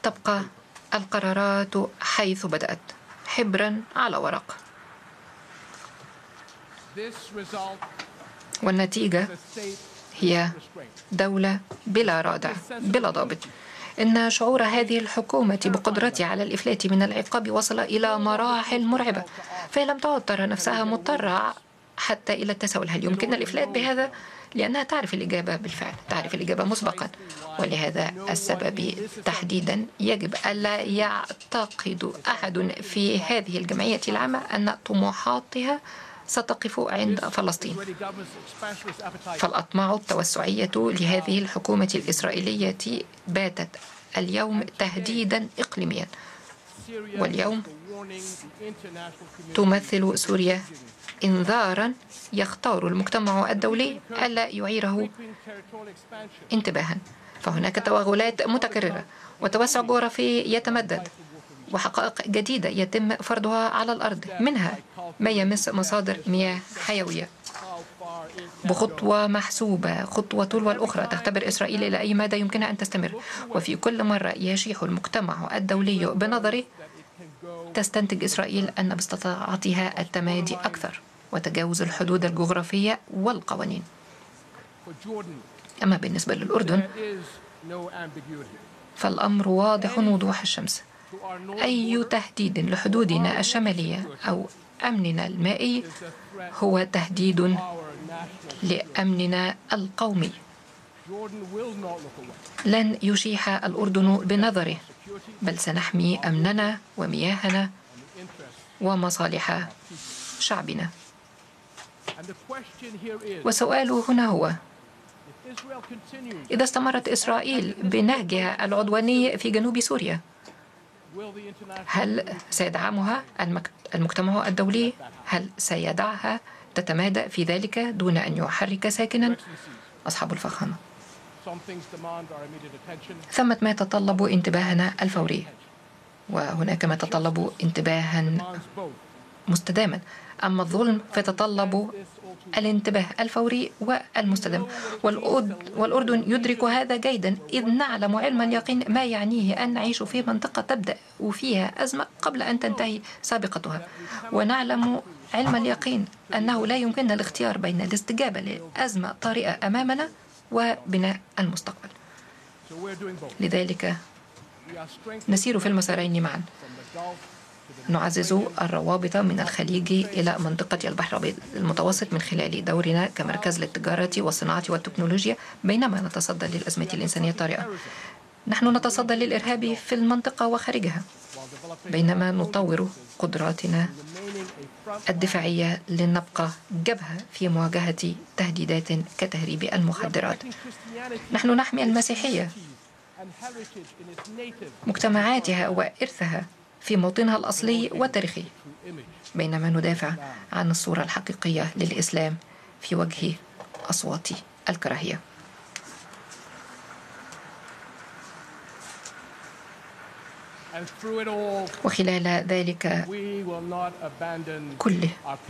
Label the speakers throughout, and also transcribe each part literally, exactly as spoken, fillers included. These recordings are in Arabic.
Speaker 1: تبقى القرارات حيث بدأت، حبرا على ورق. والنتيجة هي دولة بلا رادع، بلا ضابط. إن شعور هذه الحكومة بقدرتها على الإفلات من العقاب وصل إلى مراحل مرعبة، فهي لم تعد ترى نفسها مضطرة حتى إلى التساؤل: هل يمكن الإفلات بهذا؟ لأنها تعرف الإجابة بالفعل، تعرف الإجابة مسبقا. ولهذا السبب تحديدا يجب ألا يعتقد أحد في هذه الجمعية العامة أن طموحاتها ستقف عند فلسطين. فالأطماع التوسعية لهذه الحكومة الإسرائيلية باتت اليوم تهديدا إقليميا، واليوم تمثل سوريا إنذارا يختار المجتمع الدولي ألا يعيره انتباها. فهناك توغلات متكررة وتوسع جغرافي يتمدد وحقائق جديدة يتم فرضها على الأرض، منها ما يمس مصادر مياه حيوية. بخطوة محسوبة، خطوة تلو الأخرى، تختبر إسرائيل إلى أي مدى يمكنها أن تستمر. وفي كل مرة يشيح المجتمع الدولي بنظره، تستنتج إسرائيل أن باستطاعتها التمادي أكثر وتجاوز الحدود الجغرافية والقوانين. أما بالنسبة للأردن فالأمر واضح وضوح الشمس. أي تهديد لحدودنا الشمالية أو أمننا المائي هو تهديد لأمننا القومي. لن يشيح الأردن بنظره، بل سنحمي أمننا ومياهنا ومصالح شعبنا. والسؤال هنا هو: إذا استمرت إسرائيل بنهجها العدواني في جنوب سوريا، هل سيدعمها المجتمع الدولي؟ هل سيدعها تتمادى في ذلك دون أن يحرك ساكنا؟ أصحاب الفخامة، ثمة ما يتطلب انتباهنا الفوري، وهناك ما يتطلب انتباها مستداما. أما الظلم فيتطلب الانتباه الفوري والمستدام، والأردن يدرك هذا جيدا، إذ نعلم علم اليقين ما يعنيه أن نعيش في منطقة تبدأ فيها أزمة قبل أن تنتهي سابقتها. ونعلم علم اليقين أنه لا يمكننا الاختيار بين الاستجابة لأزمة طارئة أمامنا وبناء المستقبل. لذلك نسير في المسارين معا، نعزز الروابط من الخليج إلى منطقة البحر الأبيض المتوسط من خلال دورنا كمركز للتجارة والصناعة والتكنولوجيا، بينما نتصدى للأزمة الإنسانية الطارئة. نحن نتصدى للإرهاب في المنطقة وخارجها، بينما نطور قدراتنا الدفاعية لنبقى جبهة في مواجهة تهديدات كتهريب المخدرات. نحن نحمي المسيحية، مجتمعاتها وإرثها في موطنها الأصلي والتاريخي، بينما ندافع عن الصورة الحقيقية للإسلام في وجه أصوات الكراهية. وخلال ذلك كله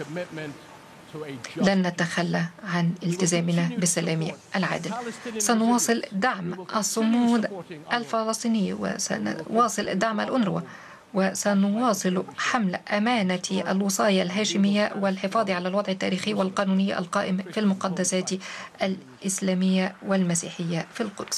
Speaker 1: لن نتخلى عن التزامنا بالسلام العادل. سنواصل دعم الصمود الفلسطيني، وسنواصل دعم الأونروا، وسنواصل حمل أمانة الوصاية الهاشمية والحفاظ على الوضع التاريخي والقانوني القائم في المقدسات الإسلامية والمسيحية في القدس.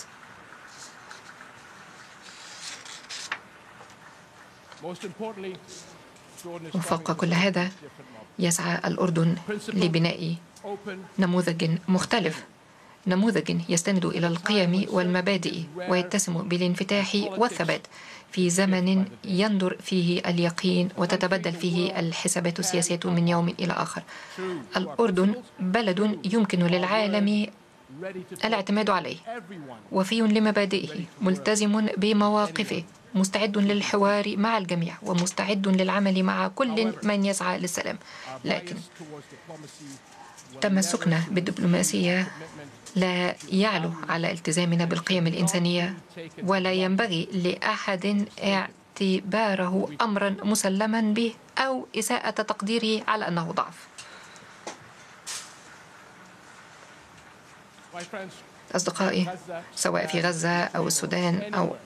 Speaker 1: وفوق كل هذا يسعى الأردن لبناء نموذج مختلف، نموذج يستند إلى القيم والمبادئ ويتسم بالانفتاح والثبات في زمن يندر فيه اليقين وتتبدل فيه الحسابات السياسية من يوم إلى آخر. الأردن بلد يمكن للعالم الاعتماد عليه، وفي لمبادئه، ملتزم بمواقفه، مستعد للحوار مع الجميع ومستعد للعمل مع كل من يسعى للسلام. لكن تمسكنا بالدبلوماسية لا يعلو على التزامنا بالقيم الإنسانية، ولا ينبغي لأحد اعتباره أمرا مسلما به أو إساءة تقديره على أنه ضعف. أصدقائي، سواء في غزة أو السودان أو